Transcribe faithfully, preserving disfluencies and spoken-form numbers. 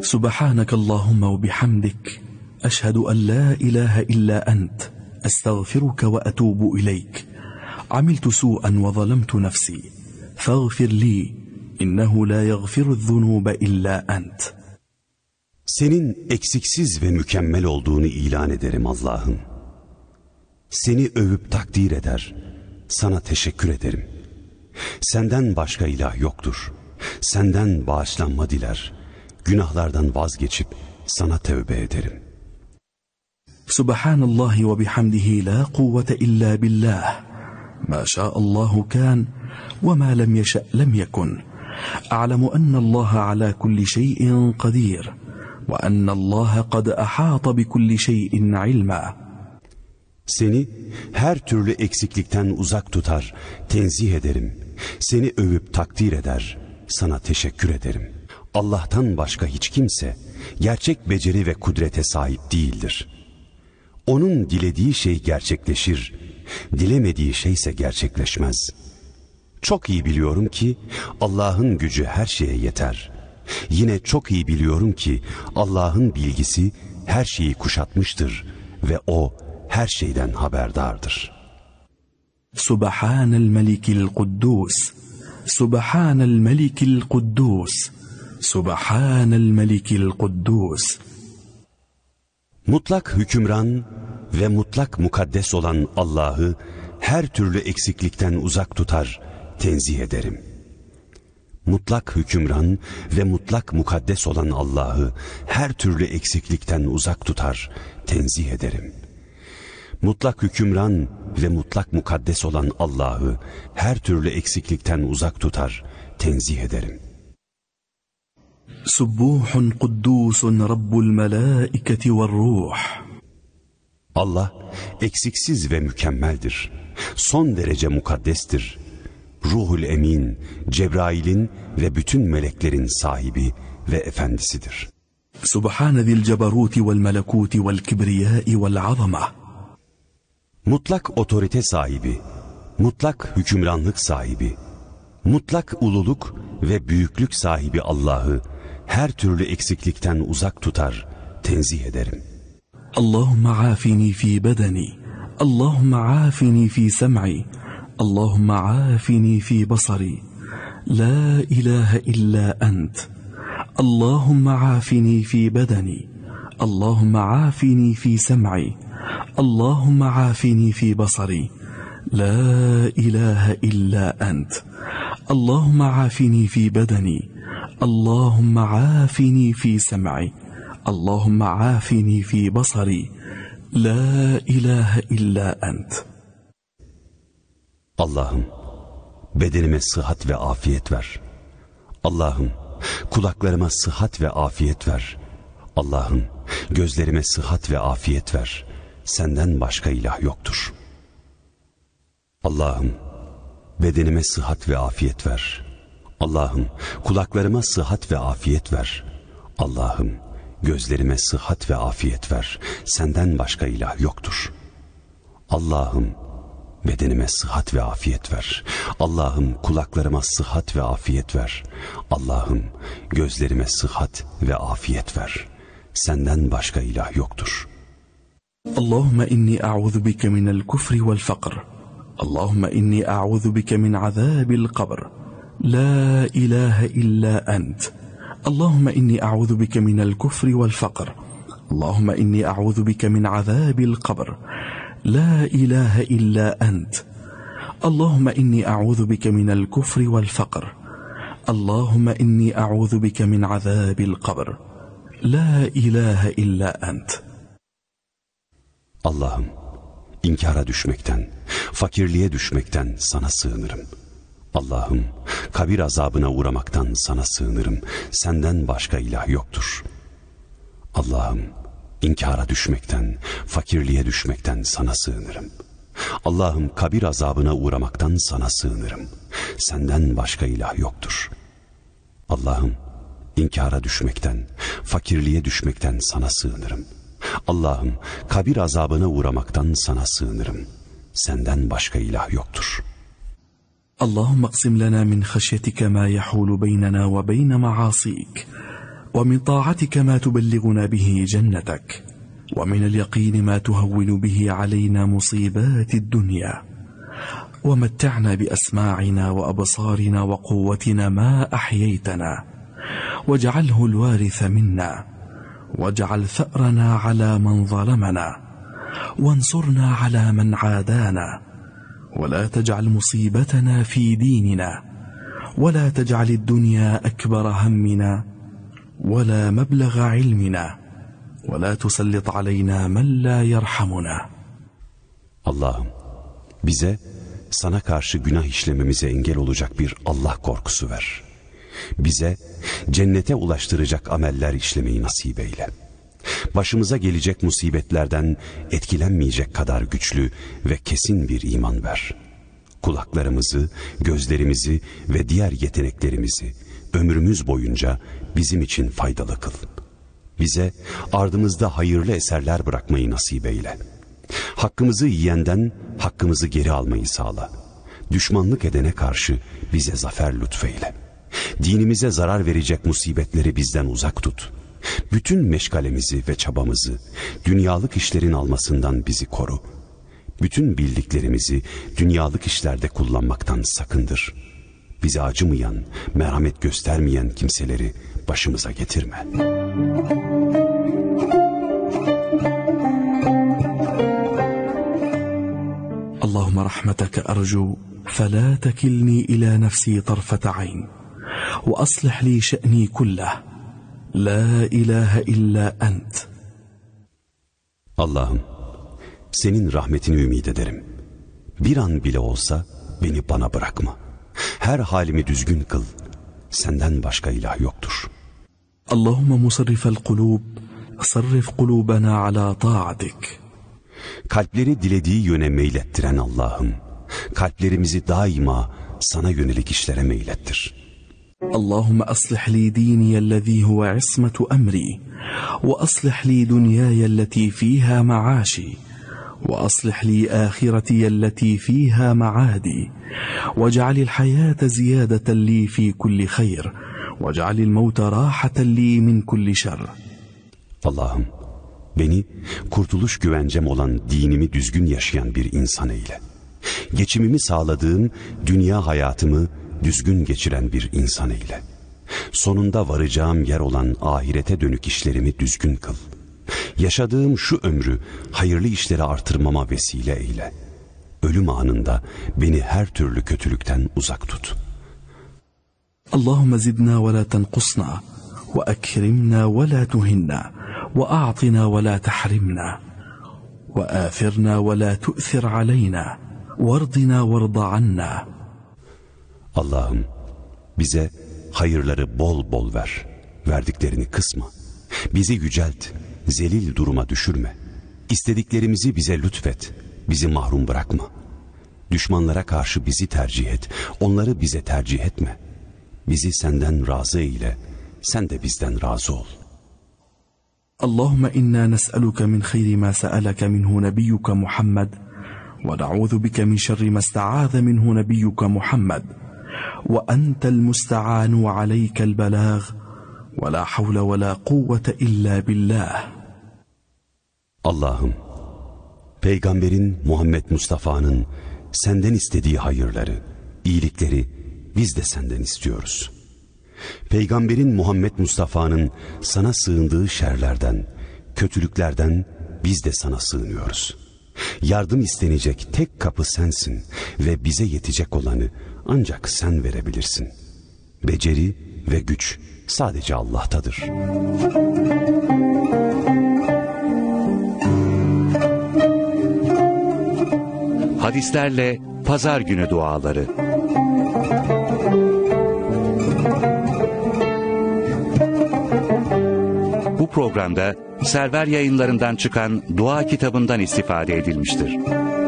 سبحانك اللهم وبحمدك أشهد أن لا إله إلا أنت أستغفرك وأتوب إليك عملت سوءا وظلمت نفسي فاغفر لي إنه لا يغفر الذنوب إلا أنت. Senin eksiksiz ve mükemmel olduğunu ilan ederim Allah'ım. Seni övüp takdir eder, sana teşekkür ederim. Senden başka ilah yoktur. Senden bağışlanma diler, günahlardan vazgeçip sana tövbe ederim. Subhanallahi ve bihamdihi la kuvvete illa billah. Ma şa'allahu kan ve ma lem yeşe' lem yekun. A'lemu ennallaha ala kulli şeyin kadir. Ve ennallaha kad ahata bi kulli şeyin ilma. Seni her türlü eksiklikten uzak tutar, tenzih ederim. Seni övüp takdir eder, sana teşekkür ederim. Allah'tan başka hiç kimse gerçek beceri ve kudrete sahip değildir. Onun dilediği şey gerçekleşir, dilemediği şeyse gerçekleşmez. Çok iyi biliyorum ki Allah'ın gücü her şeye yeter. Yine çok iyi biliyorum ki Allah'ın bilgisi her şeyi kuşatmıştır ve O her şeyden haberdardır. Subhanel Melikil Kuddus, Subhanel Melikil Kuddus, Subhanel Melikil Kuddus. Mutlak hükümran ve mutlak mukaddes olan Allah'ı her türlü eksiklikten uzak tutar, tenzih ederim. Mutlak hükümran ve mutlak mukaddes olan Allah'ı her türlü eksiklikten uzak tutar, tenzih ederim. Mutlak hükümran ve mutlak mukaddes olan Allah'ı her türlü eksiklikten uzak tutar, tenzih ederim. Subbuhun kuddusun Rabbul melaiketi ve ruh. Allah eksiksiz ve mükemmeldir. Son derece mukaddestir. Ruhul Emin, Cebrail'in ve bütün meleklerin sahibi ve efendisidir. Subhane zil cebaruti vel melekuti vel kibriyai vel azama. Mutlak otorite sahibi, mutlak hükümranlık sahibi, mutlak ululuk ve büyüklük sahibi Allah'ı her türlü eksiklikten uzak tutar, tenzih ederim. Allahümme afini fi bedeni, Allahümme afini fi sem'i, Allahümme afini fi basari, la ilahe illa ent. Allahümme afini fi bedeni, Allahümme afini fi sem'i, Allahümme afini fi basari, la ilahe illa ent. Allahümme afini fi bedeni, Allahümme afini fi sem'i, Allahümme afini fi basari, la ilahe illa ent. Allah'ım bedenime sıhhat ve afiyet ver. Allah'ım kulaklarıma sıhhat ve afiyet ver. Allah'ım gözlerime sıhhat ve afiyet ver. Senden başka ilah yoktur. Allah'ım bedenime sıhhat ve afiyet ver. Allah'ım kulaklarıma sıhhat ve afiyet ver. Allah'ım gözlerime sıhhat ve afiyet ver. Senden başka ilah yoktur. Allah'ım bedenime sıhhat ve afiyet ver. Allah'ım kulaklarıma sıhhat ve afiyet ver. Allah'ım gözlerime sıhhat ve afiyet ver. Senden başka ilah yoktur. Allahümme inni a'udhu bike minel kufri vel faqr. Allahümme inni a'udhu bike min azabil qabr. La ilahe illa ent. Allahümme inni a'udhu bike minel kufri vel faqr. Allahümme inni a'udhu bike min azabil qabr. La ilahe illa ent. Allahümme inni a'udhu bike minel kufri vel faqr. Allahümme inni a'udhu bike min azabil qabr. La ilahe illa ent. Allah'ım inkara düşmekten, fakirliğe düşmekten sana sığınırım. Allah'ım kabir azabına uğramaktan sana sığınırım. Senden başka ilah yoktur. Allah'ım inkara düşmekten, fakirliğe düşmekten sana sığınırım. Allah'ım kabir azabına uğramaktan sana sığınırım. Senden başka ilah yoktur. Allah'ım inkara düşmekten, fakirliğe düşmekten sana sığınırım. Allah'ım kabir azabına uğramaktan sana sığınırım. Senden başka ilah yoktur. Allahümme aksim lana min haşyetike ma yahulu beynena ve beyne ma'asik. ومن طاعتك ما تبلغنا به جنتك، ومن اليقين ما تهون به علينا مصيبات الدنيا، ومتعنا بأسماعنا وأبصارنا وقوتنا ما أحييتنا، واجعله الوارث منا، واجعل ثأرنا على من ظلمنا، وانصرنا على من عادانا، ولا تجعل مصيبتنا في ديننا، ولا تجعل الدنيا أكبر همنا ولا مبلغ علمنا، ولا تسلط علينا من la yerhamuna. Allah'ım bize sana karşı günah işlememize engel olacak bir Allah korkusu ver. Bize cennete ulaştıracak ameller işlemeyi nasip eyle. Başımıza gelecek musibetlerden etkilenmeyecek kadar güçlü ve kesin bir iman ver. Kulaklarımızı, gözlerimizi ve diğer yeteneklerimizi ömrümüz boyunca bizim için faydalı kıl. Bize ardımızda hayırlı eserler bırakmayı nasip eyle. Hakkımızı yiyenden hakkımızı geri almayı sağla. Düşmanlık edene karşı bize zafer lütfeyle. Dinimize zarar verecek musibetleri bizden uzak tut. Bütün meşgalemizi ve çabamızı dünyalık işlerin almasından bizi koru. Bütün bildiklerimizi dünyalık işlerde kullanmaktan sakındır. Bize acımayan, merhamet göstermeyen kimseleri başımıza getirme. Allahümme rahmeteke ercu, felâ tekilni ilâ nefsî tarfete ayn, ve aslih li şe'ni kullah, la ilahe illa ent. Allah'ım, senin rahmetini ümit ederim. Bir an bile olsa beni bana bırakma. Her halimi düzgün kıl. Senden başka ilah yoktur. Allahümme musarrifel kulub, sarrif kulubana ala ta'atik. Kalpleri dilediği yöne meylettiren Allah'ım, kalplerimizi daima sana yönelik işlere meylettir. Allahümme aslih li diniyellezî huve ismetu emri, ve aslih li dünyâyellezî fîhâ ma'âşi, ve aslih li âhiretiyellezî fîhâ ma'âdi, ve cealil hayâte ziyâdeten li fî kulli hayr, ve cealil mevte râhaten li min kulli şer. Allah'ım, beni kurtuluş güvencem olan dinimi düzgün yaşayan bir insan eyle. Geçimimi sağladığım dünya hayatımı düzgün geçiren bir insan eyle. Sonunda varacağım yer olan ahirete dönük işlerimi düzgün kıl. Yaşadığım şu ömrü hayırlı işleri artırmama vesile eyle. Ölüm anında beni her türlü kötülükten uzak tut. Allahümme zidna ve la tenkusna, ve ekrimna ve la tuhinna, ve a'tina ve la tahrimna, ve âthirna ve la tu'thir aleyna, ve ardina ve rda anna. Allah'ım bize hayırları bol bol ver, verdiklerini kısma. Bizi yücelt, zelil duruma düşürme. İstediklerimizi bize lütfet, bizi mahrum bırakma. Düşmanlara karşı bizi tercih et, onları bize tercih etme. Bizi senden razı eyle, sen de bizden razı ol. Allahümme inna nes'eluke min khayri ma sa'alaka minhu nebiyyuke Muhammed, ve na'udhu bike min şerri ma ista'âze minhu nebiyyuke Muhammed, ve entel musta'anu aleykel belâg, ve la havle ve la kuvvete illa billah. Allah'ım, Peygamberin Muhammed Mustafa'nın senden istediği hayırları, iyilikleri biz de senden istiyoruz. Peygamberin Muhammed Mustafa'nın sana sığındığı şerlerden, kötülüklerden biz de sana sığınıyoruz. Yardım istenecek tek kapı sensin ve bize yetecek olanı ancak sen verebilirsin. Beceri ve güç sadece Allah'tadır. Hadislerle Pazar Günü Duaları. Bu programda Server Yayınları'ndan çıkan dua kitabından istifade edilmiştir.